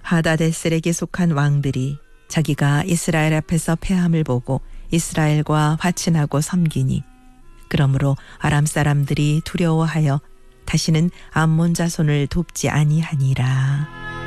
하다데셀에게 속한 왕들이 자기가 이스라엘 앞에서 패함을 보고 이스라엘과 화친하고 섬기니 그러므로 아람 사람들이 두려워하여 다시는 암몬 자손을 돕지 아니하니라.